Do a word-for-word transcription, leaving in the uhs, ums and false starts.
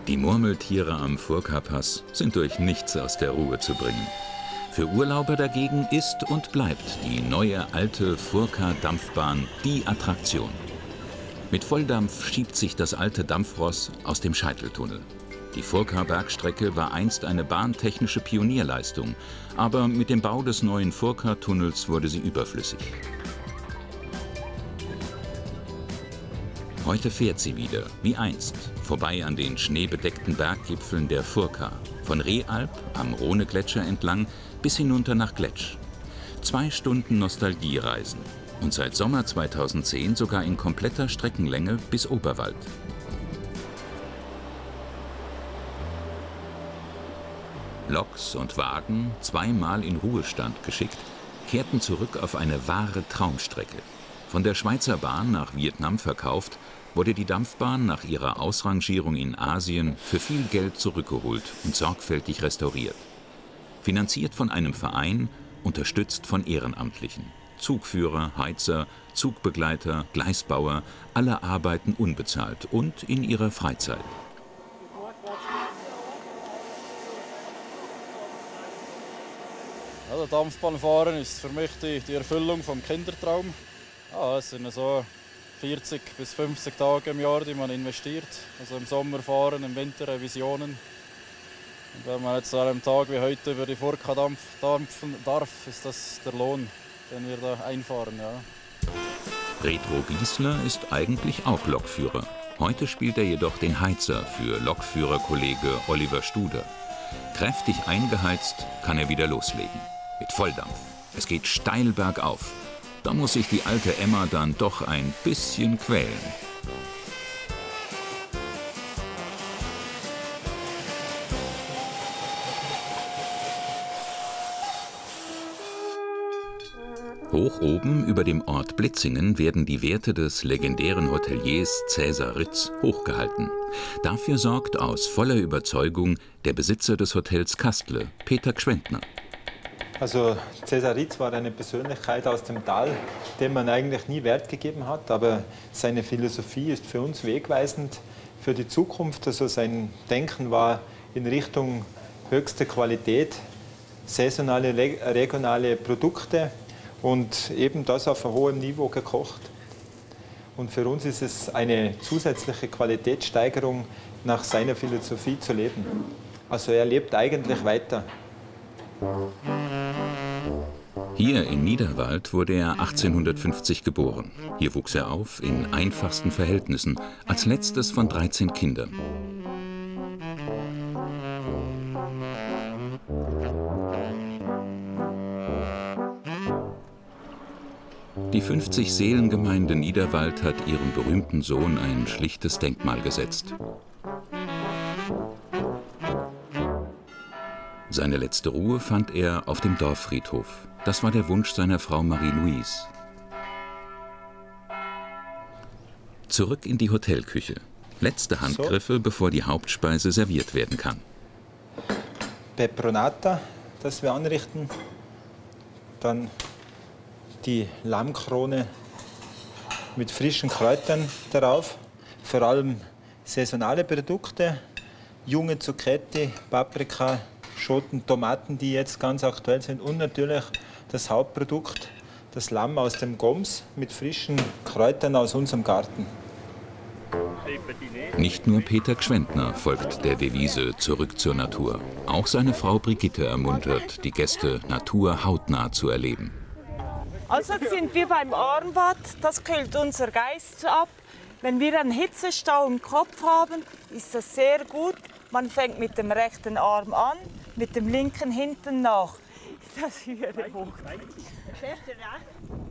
Die Murmeltiere am Furka-Pass sind durch nichts aus der Ruhe zu bringen. Für Urlauber dagegen ist und bleibt die neue alte Furka-Dampfbahn die Attraktion. Mit Volldampf schiebt sich das alte Dampfross aus dem Scheiteltunnel. Die Furka-Bergstrecke war einst eine bahntechnische Pionierleistung, aber mit dem Bau des neuen Furka-Tunnels wurde sie überflüssig. Heute fährt sie wieder, wie einst, vorbei an den schneebedeckten Berggipfeln der Furka, von Rehalb am Rhone-Gletscher entlang bis hinunter nach Gletsch. Zwei Stunden Nostalgiereisen und seit Sommer zweitausendzehn sogar in kompletter Streckenlänge bis Oberwald. Loks und Wagen, zweimal in Ruhestand geschickt, kehrten zurück auf eine wahre Traumstrecke. Von der Schweizer Bahn nach Vietnam verkauft, wurde die Dampfbahn nach ihrer Ausrangierung in Asien für viel Geld zurückgeholt und sorgfältig restauriert. Finanziert von einem Verein, unterstützt von Ehrenamtlichen. Zugführer, Heizer, Zugbegleiter, Gleisbauer, alle arbeiten unbezahlt und in ihrer Freizeit. Also Dampfbahnfahren ist für mich die, die Erfüllung vom Kindertraum. Ja, es sind so vierzig bis fünfzig Tage im Jahr, die man investiert. Also im Sommer fahren, im Winter Revisionen. Und wenn man jetzt an einem Tag wie heute über die Furka dampfen darf, ist das der Lohn, den wir da einfahren. Ja. Retro Biesler ist eigentlich auch Lokführer. Heute spielt er jedoch den Heizer für Lokführerkollege Oliver Studer. Kräftig eingeheizt kann er wieder loslegen. Mit Volldampf. Es geht steil bergauf. Da muss sich die alte Emma dann doch ein bisschen quälen. Hoch oben über dem Ort Blitzingen werden die Werte des legendären Hoteliers Cäsar Ritz hochgehalten. Dafür sorgt aus voller Überzeugung der Besitzer des Hotels Kastle, Peter Gschwendtner. Also Cäsar Ritz war eine Persönlichkeit aus dem Tal, dem man eigentlich nie Wert gegeben hat, aber seine Philosophie ist für uns wegweisend für die Zukunft. Also sein Denken war in Richtung höchste Qualität, saisonale, regionale Produkte und eben das auf einem hohen Niveau gekocht. Und für uns ist es eine zusätzliche Qualitätssteigerung, nach seiner Philosophie zu leben. Also er lebt eigentlich weiter. Hier in Niederwald wurde er achtzehnhundertfünfzig geboren. Hier wuchs er auf in einfachsten Verhältnissen, als letztes von dreizehn Kindern. Die fünfzig-Seelen-Gemeinde Niederwald hat ihrem berühmten Sohn ein schlichtes Denkmal gesetzt. Seine letzte Ruhe fand er auf dem Dorffriedhof. Das war der Wunsch seiner Frau Marie-Louise. Zurück in die Hotelküche. Letzte Handgriffe, bevor die Hauptspeise serviert werden kann. Peperonata, das wir anrichten. Dann die Lammkrone mit frischen Kräutern darauf. Vor allem saisonale Produkte, junge Zucchetti, Paprika, Schoten, Tomaten, die jetzt ganz aktuell sind. Und natürlich das Hauptprodukt, das Lamm aus dem Goms mit frischen Kräutern aus unserem Garten. Nicht nur Peter Gschwendtner folgt der Devise zurück zur Natur. Auch seine Frau Brigitte ermuntert, die Gäste Natur hautnah zu erleben. Also sind wir beim Armbad, das kühlt unser Geist ab. Wenn wir einen Hitzestau im Kopf haben, ist das sehr gut. Man fängt mit dem rechten Arm an, mit dem linken hinten nach. Das wäre hoch.